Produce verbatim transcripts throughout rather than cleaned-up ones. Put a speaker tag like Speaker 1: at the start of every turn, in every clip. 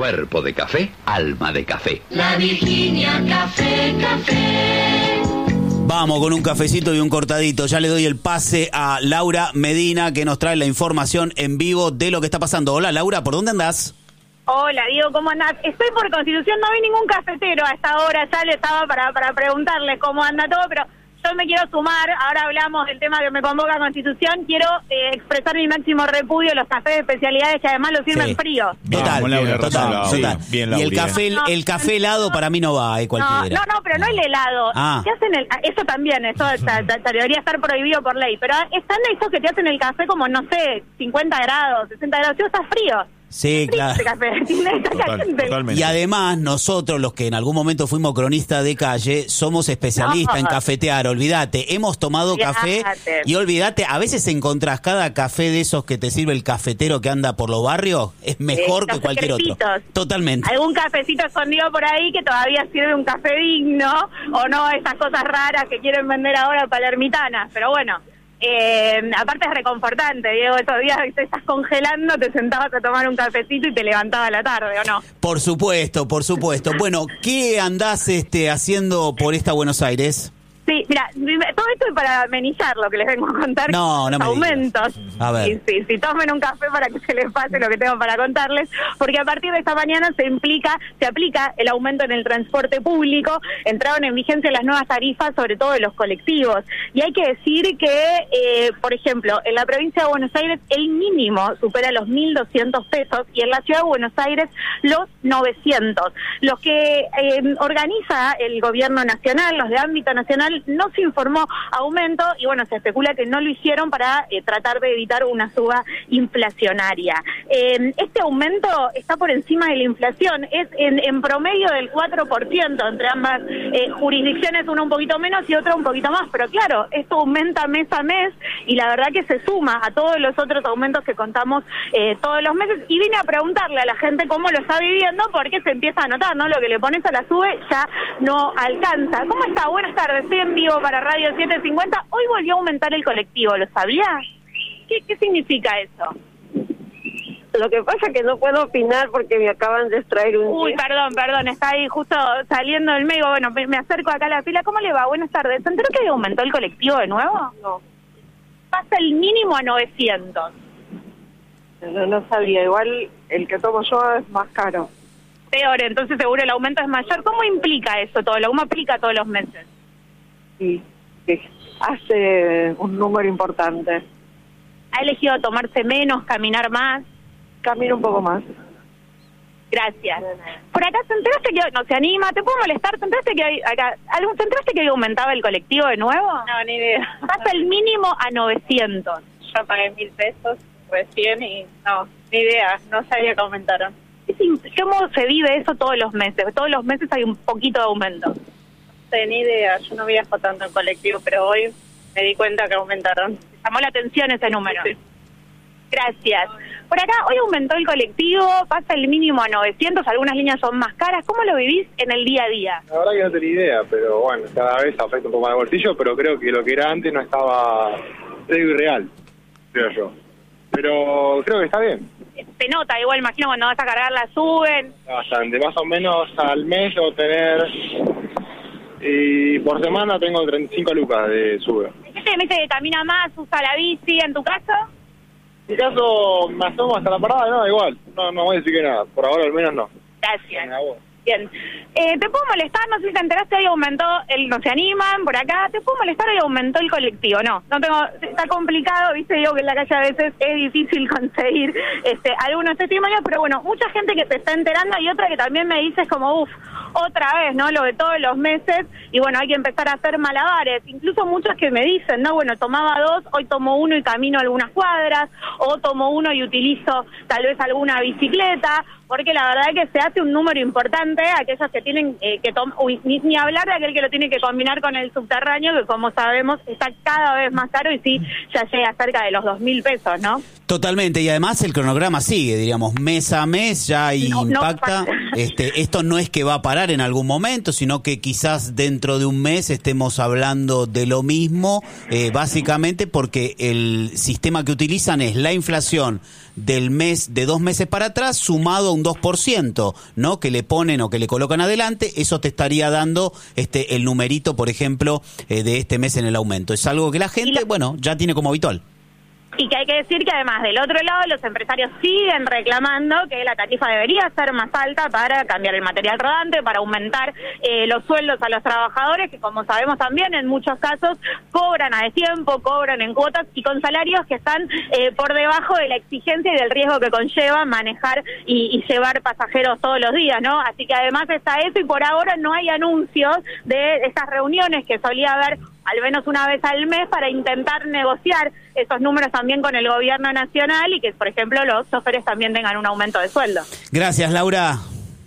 Speaker 1: Cuerpo de café, alma de café.
Speaker 2: La Virginia Café, café.
Speaker 3: Vamos con un cafecito y un cortadito. Ya le doy el pase a Laura Medina, que nos trae la información en vivo de lo que está pasando. Hola, Laura, ¿por dónde andás?
Speaker 4: Hola, Diego, ¿cómo andás? Estoy por Constitución, no vi ningún cafetero a esta hora, ya le estaba para, para preguntarle cómo anda todo, pero yo me quiero sumar, ahora hablamos del tema que me convoca a Constitución, quiero eh, expresar mi máximo repudio a los cafés de especialidades que además los sirven
Speaker 3: Sí.
Speaker 4: frío.
Speaker 3: Total,
Speaker 5: Vamos, Laura,
Speaker 3: total,
Speaker 5: Laura.
Speaker 3: total.
Speaker 5: Sí, bien,
Speaker 3: y
Speaker 5: Laura,
Speaker 3: el
Speaker 5: bien.
Speaker 3: café,
Speaker 4: No,
Speaker 3: el café helado para mí no va, eh,
Speaker 4: No,
Speaker 3: cualquiera.
Speaker 4: no, no, pero no el helado.
Speaker 3: Ah.
Speaker 4: Te hacen el, eso también, eso está- está- debería estar prohibido por ley, pero están esos que te hacen el café como, no sé, cincuenta grados, sesenta grados, yo está frío.
Speaker 3: Sí,
Speaker 4: Frío
Speaker 3: claro.
Speaker 4: ese café, tiene esta
Speaker 5: Total,
Speaker 4: caliente.
Speaker 5: totalmente.
Speaker 3: Y además, nosotros, los que en algún momento fuimos cronistas de calle, somos especialistas
Speaker 4: No.
Speaker 3: en cafetear, olvídate. Hemos tomado
Speaker 4: Olvídate.
Speaker 3: café y olvídate, a veces encontrás cada café de esos que te sirve el cafetero que anda por los barrios, es mejor
Speaker 4: Sí,
Speaker 3: que
Speaker 4: los
Speaker 3: cualquier otro.
Speaker 4: secretitos.
Speaker 3: Totalmente.
Speaker 4: Algún cafecito escondido por ahí que todavía sirve un café digno, o no esas cosas raras que quieren vender ahora palermitanas, pero bueno. Eh, aparte es reconfortante, Diego, esos días te estás congelando, te sentabas a tomar un cafecito y te levantabas a la tarde, ¿o no?
Speaker 3: Por supuesto, por supuesto. Bueno, ¿qué andás este, haciendo por esta Buenos Aires?
Speaker 4: Sí, mira, todo esto es para amenizar lo que les vengo a contar.
Speaker 3: No, no me
Speaker 4: aumentos.
Speaker 3: digas. A ver.
Speaker 4: Sí, sí, sí, tomen un café para que se les pase lo que tengo para contarles, porque a partir de esta mañana se implica, se aplica el aumento en el transporte público, entraron en vigencia las nuevas tarifas, sobre todo de los colectivos. Y hay que decir que, eh, por ejemplo, en la provincia de Buenos Aires el mínimo supera los mil doscientos pesos y en la ciudad de Buenos Aires los novecientos. Los que eh, organiza el gobierno nacional, los de ámbito nacional, no se informó aumento y bueno, se especula que no lo hicieron para eh, tratar de evitar una suba inflacionaria. Eh, este aumento está por encima de la inflación, es en, en promedio del cuatro por ciento entre ambas eh, jurisdicciones, una un poquito menos y otra un poquito más, pero claro, esto aumenta mes a mes y la verdad que se suma a todos los otros aumentos que contamos eh, todos los meses y vine a preguntarle a la gente cómo lo está viviendo porque se empieza a notar, ¿no? Lo que le pones a la sube ya no alcanza. ¿Cómo está? Buenas tardes, estoy en vivo para Radio setecientos cincuenta. Hoy volvió a aumentar el colectivo, ¿lo sabías? ¿Qué, qué significa eso?
Speaker 6: Lo que pasa es que no puedo opinar porque me acaban de extraer un...
Speaker 4: Uy, perdón, perdón, está ahí justo saliendo del medio. Bueno, me, me acerco acá a la fila. ¿Cómo le va? Buenas tardes. ¿Se enteró que aumentó el colectivo de nuevo?
Speaker 6: No,
Speaker 4: Pasa el mínimo a novecientos.
Speaker 6: no, no sabía. Igual el que tomo yo es más caro.
Speaker 4: Peor, entonces seguro el aumento es mayor. ¿Cómo implica eso todo? ¿Cómo aplica todos los meses?
Speaker 6: Sí, que hace un número importante.
Speaker 4: ¿Ha elegido tomarse menos, caminar más?
Speaker 6: Camino un poco más.
Speaker 4: Gracias. Por acá, ¿te enteraste que no se anima? ¿Te puedo molestar? ¿Te enteraste que hoy, acá, ¿te enteraste que hoy aumentaba el colectivo de nuevo?
Speaker 7: No, ni idea.
Speaker 4: Pasa el mínimo a novecientos.
Speaker 7: Yo pagué mil pesos recién y no, ni idea, no sabía que aumentaron.
Speaker 4: Es in- ¿Cómo se vive eso todos los meses? Todos los meses hay un poquito de aumento.
Speaker 7: No sé, ni idea, yo no viajo tanto en colectivo, pero hoy me di cuenta que aumentaron.
Speaker 4: Llamó la atención ese número.
Speaker 7: Sí.
Speaker 4: Gracias. Por acá, hoy aumentó el colectivo, pasa el mínimo a novecientos, algunas líneas son más caras. ¿Cómo lo vivís en el día a día?
Speaker 8: La verdad que no tenía idea, pero bueno, cada vez afecta un poco más el bolsillo, pero creo que lo que era antes no estaba serio y real, creo yo. Pero creo que está bien,
Speaker 4: Se nota, igual imagino cuando vas a cargar la suben.
Speaker 8: está bastante. Más o menos al mes debo tener, y por semana tengo treinta y cinco lucas de sube.
Speaker 4: ¿Este me dice que camina más, usa la bici en tu caso?
Speaker 8: En mi caso, me asomo hasta la parada, no, igual, no, no voy a decir que nada, por ahora al menos no.
Speaker 4: Gracias.
Speaker 8: Venga, vos.
Speaker 4: Bien. Eh, ¿Te puedo molestar? No sé si te enteraste, hoy aumentó el No se animan por acá. ¿Te puedo molestar? Hoy aumentó el colectivo. No, no tengo, está complicado, viste, digo que en la calle a veces es difícil conseguir este algunos testimonios, pero bueno, mucha gente que se está enterando y otra que también me dice es como, uff, otra vez, ¿no? Lo de todos los meses y bueno, hay que empezar a hacer malabares. Incluso muchos que me dicen, no, bueno, tomaba dos, hoy tomo uno y camino algunas cuadras, o tomo uno y utilizo tal vez alguna bicicleta, porque la verdad es que se hace un número importante, aquellos que tienen eh, que tomar, ni, ni hablar de aquel que lo tiene que combinar con el subterráneo, que como sabemos está cada vez más caro y sí, ya llega cerca de los dos mil pesos, ¿no?
Speaker 3: Totalmente, y además el cronograma sigue, diríamos, mes a mes ya
Speaker 4: No, no
Speaker 3: impacta.
Speaker 4: para.
Speaker 3: este, esto no es que va a parar en algún momento, sino que quizás dentro de un mes estemos hablando de lo mismo, eh, básicamente porque el sistema que utilizan es la inflación del mes, de dos meses para atrás, sumado a un dos por ciento, ¿no? Que le ponen o que le colocan adelante, eso te estaría dando este el numerito, por ejemplo, eh, de este mes en el aumento. Es algo que la gente, la... bueno, ya tiene como habitual.
Speaker 4: Y que hay que decir que además del otro lado los empresarios siguen reclamando que la tarifa debería ser más alta para cambiar el material rodante, para aumentar eh, los sueldos a los trabajadores, que como sabemos también en muchos casos cobran a destiempo, cobran en cuotas y con salarios que están eh, por debajo de la exigencia y del riesgo que conlleva manejar y, y llevar pasajeros todos los días, ¿no? Así que además está eso y por ahora no hay anuncios de esas reuniones que solía haber al menos una vez al mes para intentar negociar esos números también con el gobierno nacional y que, por ejemplo, los choferes también tengan un aumento de sueldo.
Speaker 3: Gracias, Laura.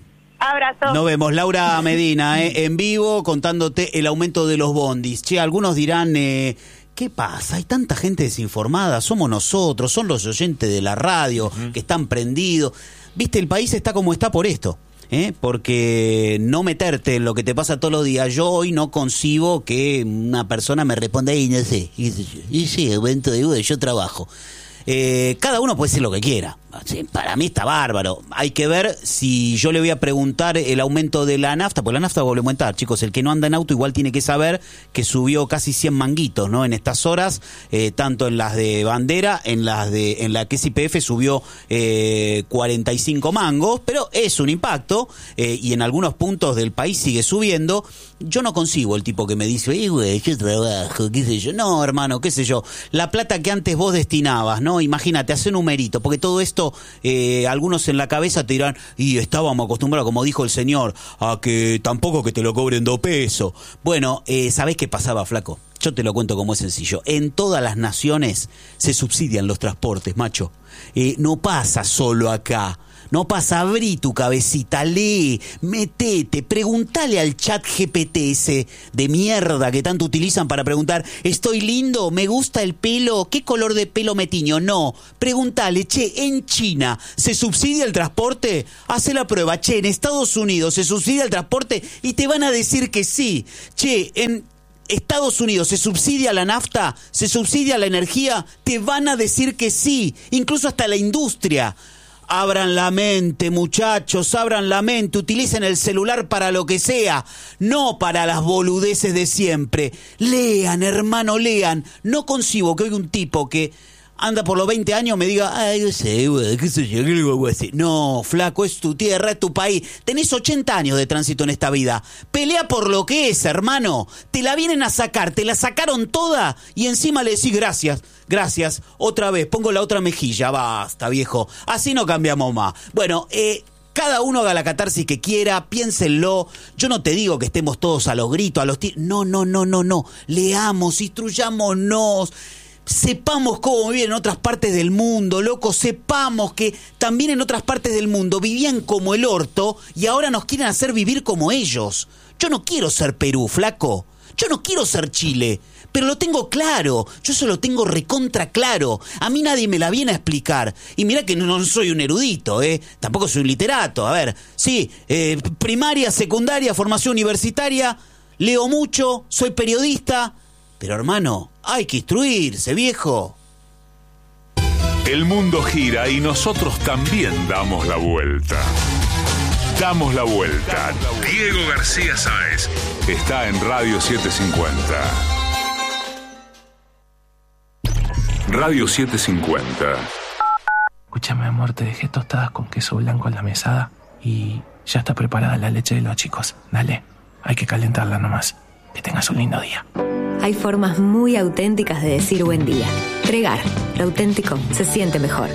Speaker 4: Abrazo.
Speaker 3: Nos vemos, Laura Medina, eh, en vivo, contándote el aumento de los bondis. Che, algunos dirán, eh, ¿qué pasa? Hay tanta gente desinformada, somos nosotros, son los oyentes de la radio uh-huh. que están prendidos. Viste, el país está como está por esto. ¿Eh? Porque no meterte en lo que te pasa todos los días. Yo hoy no concibo que una persona me responda y no sé, y, y sí, evento de yo trabajo. Eh, cada uno puede decir lo que quiera. Sí, para mí está bárbaro. Hay que ver si yo le voy a preguntar el aumento de la nafta, pues la nafta vuelve a aumentar, chicos. El que no anda en auto igual tiene que saber que subió casi cien manguitos, ¿no? En estas horas, eh, tanto en las de bandera, en las de en la que es Y P F subió eh, cuarenta y cinco mangos, pero es un impacto eh, y en algunos puntos del país sigue subiendo. Yo no consigo el tipo que me dice, eh, güey, yo trabajo, qué sé yo. No, hermano, qué sé yo. La plata que antes vos destinabas, ¿no? Imagínate, hace numerito, porque todo esto Eh, algunos en la cabeza te dirán, y estábamos acostumbrados, como dijo el señor, a que tampoco que te lo cobren dos pesos. Bueno, eh, ¿sabés qué pasaba, flaco? Yo te lo cuento como es sencillo. En todas las naciones se subsidian los transportes, macho. Eh, no pasa solo acá. No pasa, abrí tu cabecita, lee, metete, preguntale al chat G P T ese de mierda que tanto utilizan para preguntar, ¿estoy lindo? ¿Me gusta el pelo? ¿Qué color de pelo me tiño? No, preguntale, che, ¿en China se subsidia el transporte? Hace la prueba, che, ¿en Estados Unidos se subsidia el transporte? Y te van a decir que sí. Che, en Estados Unidos se subsidia la nafta, se subsidia la energía, te van a decir que sí, incluso hasta la industria. Abran la mente, muchachos, abran la mente, utilicen el celular para lo que sea, no para las boludeces de siempre. Lean, hermano, lean. No concibo que hoy un tipo que anda por los veinte años me diga, ay, yo sé, güey, qué sé yo, qué le voy a decir. No, flaco, es tu tierra, es tu país. Tenés ochenta años de tránsito en esta vida. Pelea por lo que es, hermano. Te la vienen a sacar, te la sacaron toda y encima le decís gracias. Gracias, otra vez, pongo la otra mejilla, basta, viejo, así no cambiamos más. Bueno, eh, cada uno haga la catarsis que quiera, piénsenlo, yo no te digo que estemos todos a los gritos, a los tiros, no, no, no, no, no, leamos, instruyámonos, sepamos cómo viven en otras partes del mundo, loco, sepamos que también en otras partes del mundo vivían como el orto y ahora nos quieren hacer vivir como ellos. Yo no quiero ser Perú, flaco, yo no quiero ser Chile. Pero lo tengo claro, yo eso lo tengo recontra claro. A mí nadie me la viene a explicar. Y mirá que no, no soy un erudito, ¿eh? Tampoco soy un literato. A ver, sí, eh, primaria, secundaria, formación universitaria, leo mucho, soy periodista. Pero hermano, hay que instruirse, viejo.
Speaker 5: El mundo gira y nosotros también damos la vuelta. Damos la vuelta. Diego García Sáez está en Radio setecientos cincuenta. Radio setecientos cincuenta.
Speaker 9: Escúchame, amor, te dejé tostadas con queso blanco en la mesada y ya está preparada la leche de los chicos. Dale, hay que calentarla nomás. Que tengas un lindo día.
Speaker 10: Hay formas muy auténticas de decir buen día. Pregar, lo auténtico se siente mejor.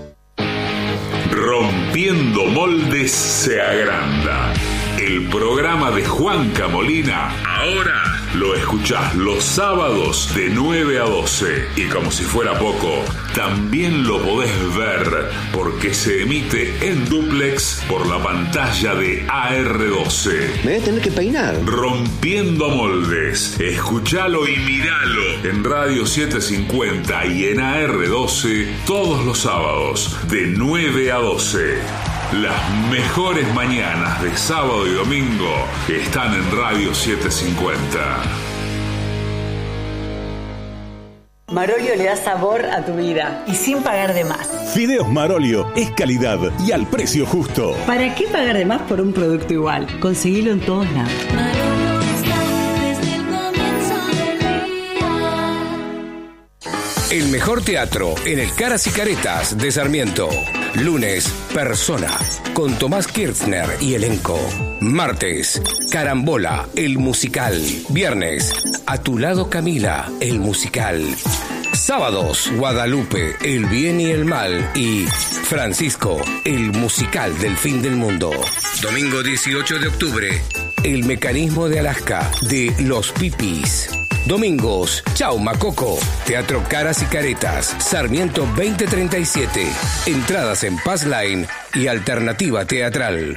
Speaker 5: Rompiendo moldes se agranda. El programa de Juanca Molina ahora lo escuchás los sábados de nueve a doce. Y como si fuera poco, también lo podés ver porque se emite en dúplex por la pantalla de A R doce.
Speaker 11: Me voy a tener que peinar.
Speaker 5: Rompiendo moldes. Escuchalo y miralo en Radio setecientos cincuenta y en A R doce todos los sábados de nueve a doce. Las mejores mañanas de sábado y domingo están en Radio setecientos cincuenta.
Speaker 11: Marolio le da sabor a tu vida y sin pagar de más.
Speaker 12: Fideos Marolio es calidad y al precio justo.
Speaker 11: ¿Para qué pagar de más por un producto igual? Conseguilo en todos lados.
Speaker 2: Marolio está desde el comienzo del día.
Speaker 13: El mejor teatro en el Caras y Caretas de Sarmiento. Lunes, Persona, con Tomás Kirchner y elenco. Martes, Carambola, el musical. Viernes, A tu lado Camila, el musical. Sábados, Guadalupe, el bien y el mal. Y Francisco, el musical del fin del mundo. Domingo dieciocho de octubre, El mecanismo de Alaska, de Los Pipis. Domingos, Chau Macoco, Teatro Caras y Caretas, Sarmiento veinte treinta y siete. Entradas en Pass Line y Alternativa Teatral.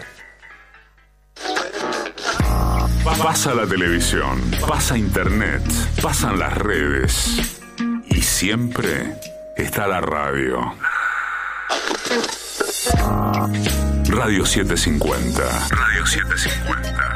Speaker 5: Pasa la televisión, pasa internet, pasan las redes y siempre está la radio. Radio setecientos cincuenta. Radio setecientos cincuenta.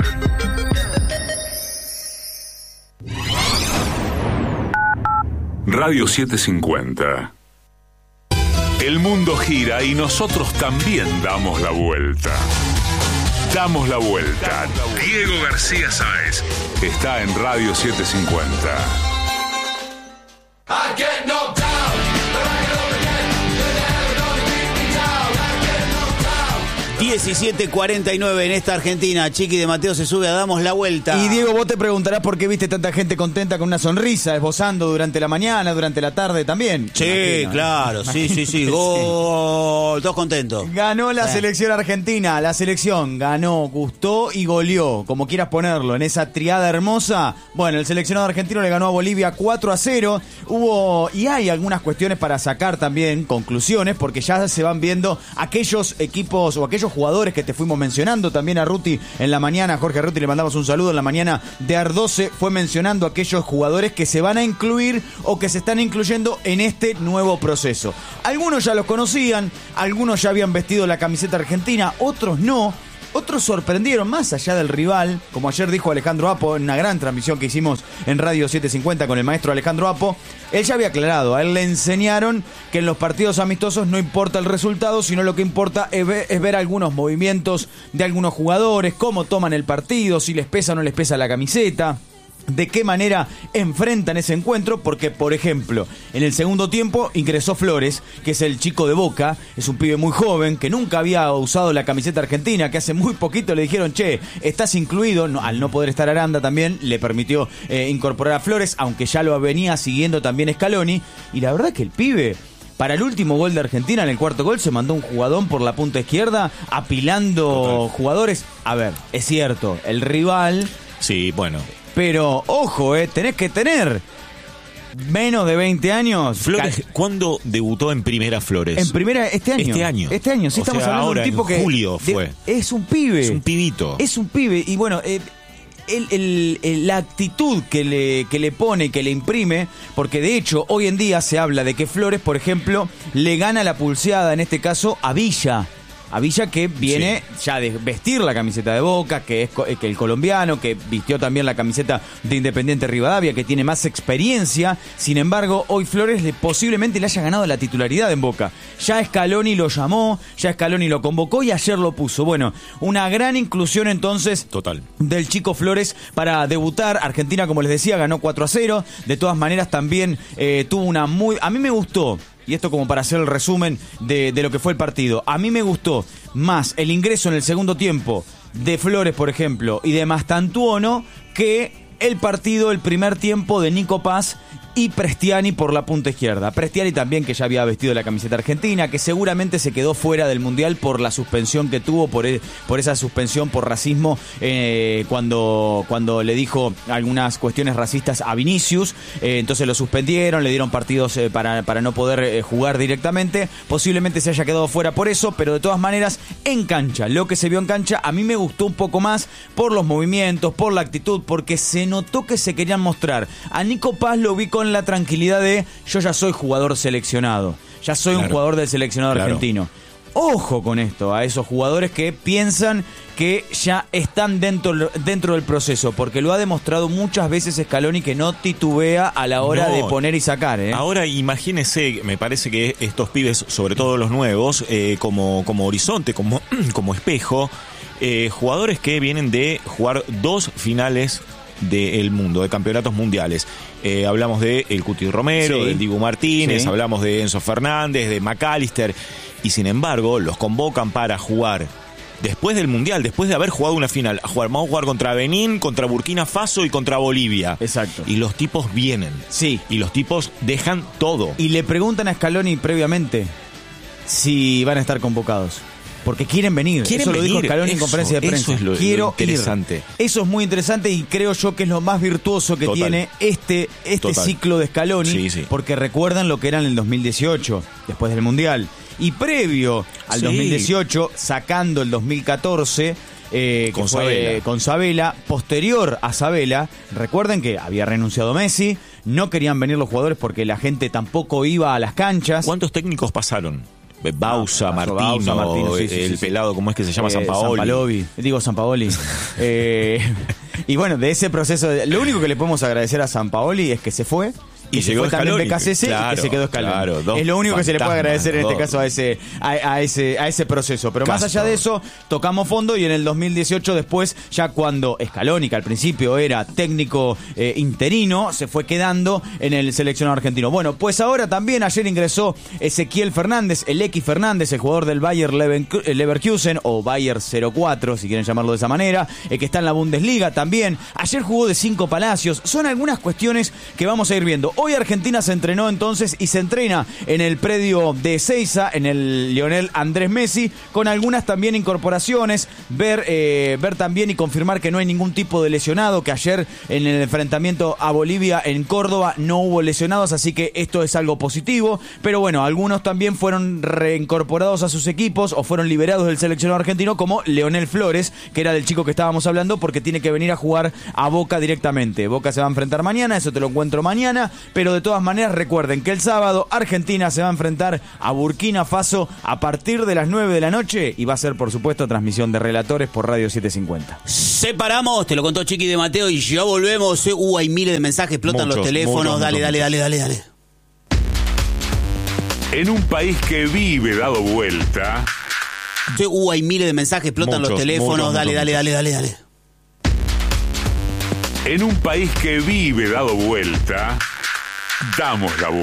Speaker 5: Radio setecientos cincuenta. El mundo gira y nosotros también damos la vuelta. Damos la vuelta. Diego García Sáez está en Radio setecientos cincuenta.
Speaker 3: diecisiete cuarenta y nueve en esta Argentina. Chiqui de Mateo se sube a Damos la Vuelta.
Speaker 14: Y Diego, vos te preguntarás por qué viste tanta gente contenta con una sonrisa, esbozando durante la mañana, durante la tarde también.
Speaker 3: Sí,
Speaker 14: imagino,
Speaker 3: claro,
Speaker 14: imagino.
Speaker 3: sí, sí, sí. Gol, todos contentos.
Speaker 14: Ganó la
Speaker 3: Sí.
Speaker 14: selección argentina. La selección ganó, gustó y goleó, como quieras ponerlo, en esa triada hermosa. Bueno, el seleccionado argentino le ganó a Bolivia cuatro a cero. Hubo, y hay algunas cuestiones para sacar también conclusiones, porque ya se van viendo aquellos equipos o aquellos jugadores que te fuimos mencionando. También a Ruti en la mañana, a Jorge Ruti le mandamos un saludo en la mañana de Ardoce, fue mencionando aquellos jugadores que se van a incluir o que se están incluyendo en este nuevo proceso. Algunos ya los conocían, algunos ya habían vestido la camiseta argentina, otros no. Otros sorprendieron más allá del rival, como ayer dijo Alejandro Apo en una gran transmisión que hicimos en Radio setecientos cincuenta con el maestro Alejandro Apo. Él ya había aclarado, a él le enseñaron que en los partidos amistosos no importa el resultado, sino lo que importa es ver, es ver algunos movimientos de algunos jugadores, cómo toman el partido, si les pesa o no les pesa la camiseta, de qué manera enfrentan ese encuentro, porque, por ejemplo, en el segundo tiempo ingresó Flores, que es el chico de Boca, es un pibe muy joven, que nunca había usado la camiseta argentina, que hace muy poquito le dijeron, che, estás incluido, no, al no poder estar Aranda también le permitió eh, incorporar a Flores, aunque ya lo venía siguiendo también Scaloni, y la verdad que el pibe... Para el último gol de Argentina, en el cuarto gol, se mandó un jugadón por la punta izquierda, apilando Total. jugadores. A ver, es cierto, el rival...
Speaker 15: Sí, bueno...
Speaker 14: Pero, ojo, eh, tenés que tener menos de veinte años.
Speaker 15: Flores, ¿cuándo debutó en primera Flores?
Speaker 14: En primera, este año.
Speaker 15: Este año.
Speaker 14: Este año, sí,
Speaker 15: o
Speaker 14: estamos
Speaker 15: sea,
Speaker 14: hablando
Speaker 15: ahora,
Speaker 14: de un tipo
Speaker 15: en
Speaker 14: que...
Speaker 15: julio
Speaker 14: de,
Speaker 15: fue.
Speaker 14: Es un pibe.
Speaker 15: Es un pibito.
Speaker 14: Es un pibe. Y bueno, eh, el, el, el, la actitud que le, que le pone, que le imprime, porque de hecho, hoy en día se habla de que Flores, por ejemplo, le gana la pulseada, en este caso, a Villa. A Villa, que viene sí. ya de vestir la camiseta de Boca, que es que el colombiano, que vistió también la camiseta de Independiente Rivadavia, que tiene más experiencia. Sin embargo, hoy Flores le, posiblemente le haya ganado la titularidad en Boca. Ya Scaloni lo llamó, ya Scaloni lo convocó y ayer lo puso. Bueno, una gran inclusión entonces
Speaker 15: Total.
Speaker 14: del chico Flores para debutar. Argentina, como les decía, ganó cuatro a cero. De todas maneras, también eh, tuvo una muy... A mí me gustó. Y esto como para hacer el resumen de, de lo que fue el partido. A mí me gustó más el ingreso en el segundo tiempo de Flores, por ejemplo, y de Mastantuono, que el partido, el primer tiempo de Nico Paz y Prestiani por la punta izquierda. Prestiani también, que ya había vestido la camiseta argentina, que seguramente se quedó fuera del Mundial por la suspensión que tuvo, por, el, por esa suspensión por racismo, eh, cuando, cuando le dijo algunas cuestiones racistas a Vinicius. Eh, entonces lo suspendieron, le dieron partidos eh, para, para no poder eh, jugar directamente. Posiblemente se haya quedado fuera por eso, pero de todas maneras, en cancha, lo que se vio en cancha, a mí me gustó un poco más por los movimientos, por la actitud, porque se notó que se querían mostrar. A Nico Paz lo vi con la tranquilidad de yo ya soy jugador seleccionado, ya soy claro. un jugador del seleccionado claro. argentino. Ojo con esto, a esos jugadores que piensan que ya están dentro, dentro del proceso, porque lo ha demostrado muchas veces Scaloni, que no titubea a la hora
Speaker 15: No.
Speaker 14: de poner y sacar. ¿eh?
Speaker 15: Ahora imagínese, me parece que estos pibes, sobre todo los nuevos, eh, como, como horizonte, como, como espejo, eh, jugadores que vienen de jugar dos finales del mundo, de campeonatos mundiales. Eh, hablamos de el Cuti Romero,
Speaker 14: Sí.
Speaker 15: del Dibu Martínez,
Speaker 14: Sí.
Speaker 15: hablamos de Enzo Fernández, de McAllister, y sin embargo los convocan para jugar después del Mundial, después de haber jugado una final, a jugar, vamos a jugar contra Benín, contra Burkina Faso y contra Bolivia.
Speaker 14: Exacto.
Speaker 15: Y los tipos vienen.
Speaker 14: Sí.
Speaker 15: Y los tipos dejan todo.
Speaker 14: Y le preguntan a Scaloni previamente si van a estar convocados. Porque quieren venir.
Speaker 15: Quieren
Speaker 14: eso lo dijo
Speaker 15: venir,
Speaker 14: Scaloni en
Speaker 15: eso,
Speaker 14: conferencia de
Speaker 15: eso
Speaker 14: prensa.
Speaker 15: es lo- lo
Speaker 14: Quiero
Speaker 15: interesante.
Speaker 14: ir. Eso es muy interesante y creo yo que es lo más virtuoso que
Speaker 15: Total.
Speaker 14: tiene este, este
Speaker 15: Total.
Speaker 14: ciclo de Scaloni.
Speaker 15: Sí, sí.
Speaker 14: Porque recuerdan lo que era en el dos mil dieciocho, después del Mundial. Y previo al
Speaker 15: Sí.
Speaker 14: dos mil dieciocho, sacando el dos mil catorce... Eh,
Speaker 15: Con
Speaker 14: que fue,
Speaker 15: Sabella.
Speaker 14: con Sabella, posterior a Sabella, recuerden que había renunciado Messi, no querían venir los jugadores porque la gente tampoco iba a las canchas.
Speaker 15: ¿Cuántos técnicos pasaron? Bausa,
Speaker 14: Pasó
Speaker 15: Martino,
Speaker 14: Bausa, Martino, sí, sí,
Speaker 15: el
Speaker 14: sí, sí.
Speaker 15: pelado, ¿cómo es que se llama?
Speaker 14: Eh,
Speaker 15: Sampaoli.
Speaker 14: Sampaoli. Digo Sampaoli. eh, y bueno, de ese proceso, de- lo único que le podemos agradecer a Sampaoli es que se fue.
Speaker 15: Y
Speaker 14: que se
Speaker 15: llegó
Speaker 14: fue también
Speaker 15: Scaloni,
Speaker 14: B K C C y
Speaker 15: claro,
Speaker 14: que se quedó Scaloni.
Speaker 15: claro, dos
Speaker 14: es lo único que se le puede
Speaker 15: fantasmas,
Speaker 14: agradecer en este
Speaker 15: dos.
Speaker 14: caso a ese, a, a ese, a ese proceso. Pero más
Speaker 15: Castro.
Speaker 14: allá de eso, tocamos fondo y en el dos mil dieciocho después, ya cuando Scaloni, que al principio era técnico eh, interino, se fue quedando en el seleccionado argentino. Bueno, pues ahora también ayer ingresó Ezequiel Fernández, el X Fernández, el jugador del Bayer Leven- Leverkusen o Bayer cero cuatro, si quieren llamarlo de esa manera, eh, que está en la Bundesliga también. Ayer jugó de Cinco Palacios. Son algunas cuestiones que vamos a ir viendo. Hoy Argentina se entrenó entonces y se entrena en el predio de Ezeiza, en el Lionel Andrés Messi, con algunas también incorporaciones, ver, eh, ver también y confirmar que no hay ningún tipo de lesionado, que ayer en el enfrentamiento a Bolivia en Córdoba no hubo lesionados, así que esto es algo positivo, pero bueno, algunos también fueron reincorporados a sus equipos o fueron liberados del seleccionado argentino, como Leonel Flores, que era del chico que estábamos hablando, porque tiene que venir a jugar a Boca directamente. Boca se va a enfrentar mañana, eso te lo encuentro mañana, pero de todas maneras recuerden que el sábado Argentina se va a enfrentar a Burkina Faso a partir de las nueve de la noche y va a ser por supuesto transmisión de relatores por Radio setecientos cincuenta.
Speaker 3: Separamos, te lo contó Chiqui de Mateo y ya volvemos. eh. Uh, hay miles de mensajes, explotan
Speaker 15: Muchos,
Speaker 3: los teléfonos.
Speaker 15: muchos,
Speaker 3: dale,
Speaker 15: muchos,
Speaker 3: dale, dale, dale, dale.
Speaker 5: En un país que vive dado vuelta,
Speaker 3: Sí, uh, hay miles de mensajes, explotan
Speaker 15: Muchos,
Speaker 3: los teléfonos.
Speaker 15: muchos,
Speaker 3: dale,
Speaker 15: muchos,
Speaker 3: dale, dale, dale, dale.
Speaker 5: en un país que vive dado vuelta, damos la vuelta.